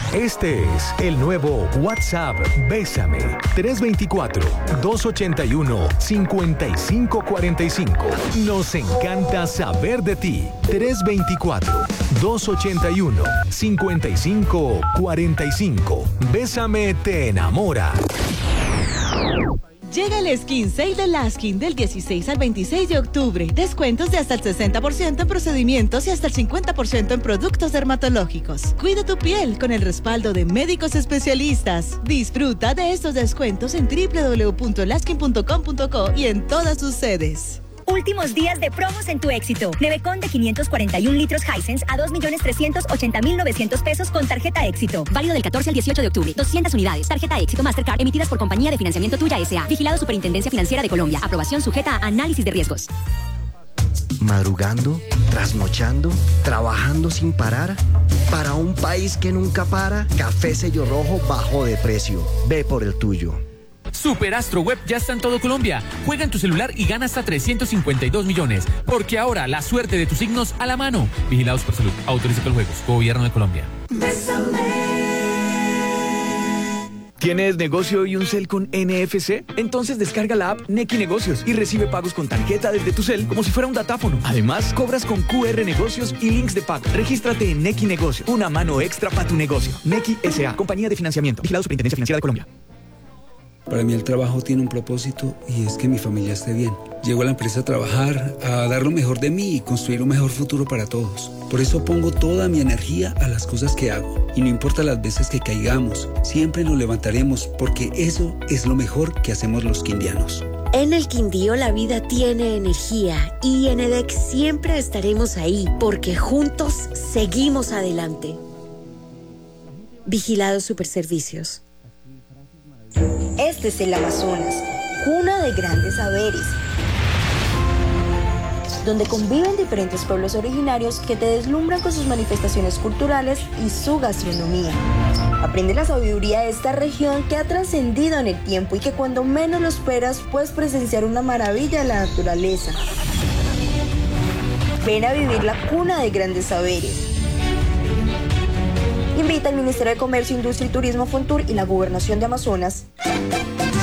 Este es el nuevo WhatsApp Bésame. 324-281-5545. Nos encanta saber de ti. 324-281-5545. Bésame te enamora. Llega el Skin Sale de Laskin del 16 al 26 de octubre. Descuentos de hasta el 60% en procedimientos y hasta el 50% en productos dermatológicos. Cuida tu piel con el respaldo de médicos especialistas. Disfruta de estos descuentos en www.laskin.com.co y en todas sus sedes. Últimos días de promos en tu éxito. Nevecon de 541 litros Hisense a 2.380.900 pesos con tarjeta éxito. Válido del 14 al 18 de octubre. 200 unidades. Tarjeta éxito Mastercard emitidas por Compañía de Financiamiento Tuya S.A. Vigilado Superintendencia Financiera de Colombia. Aprobación sujeta a análisis de riesgos. Madrugando, trasnochando, trabajando sin parar. Para un país que nunca para, Café Sello Rojo bajó de precio. Ve por el tuyo. Superastro Web ya está en todo Colombia. Juega en tu celular y gana hasta 352 millones. Porque ahora la suerte de tus signos a la mano. Vigilados por Salud. Autoriza con juegos. Gobierno de Colombia. ¿Tienes negocio y un cel con NFC? Entonces descarga la app Nequi Negocios y recibe pagos con tarjeta desde tu cel como si fuera un datáfono. Además, cobras con QR Negocios y links de pago. Regístrate en Nequi Negocios. Una mano extra para tu negocio. Nequi S.A. Compañía de Financiamiento. Vigilado Superintendencia Financiera de Colombia. Para mí el trabajo tiene un propósito y es que mi familia esté bien. Llego a la empresa a trabajar, a dar lo mejor de mí y construir un mejor futuro para todos. Por eso pongo toda mi energía a las cosas que hago. Y no importa las veces que caigamos, siempre nos levantaremos porque eso es lo mejor que hacemos los quindianos. En el Quindío la vida tiene energía y en EDEC siempre estaremos ahí porque juntos seguimos adelante. Vigilados Superservicios. Este es el Amazonas, cuna de grandes saberes, donde conviven diferentes pueblos originarios que te deslumbran con sus manifestaciones culturales y su gastronomía. Aprende la sabiduría de esta región que ha trascendido en el tiempo y que cuando menos lo esperas puedes presenciar una maravilla de la naturaleza. Ven a vivir la cuna de grandes saberes. Invita al Ministerio de Comercio, Industria y Turismo, Fontur y la Gobernación de Amazonas.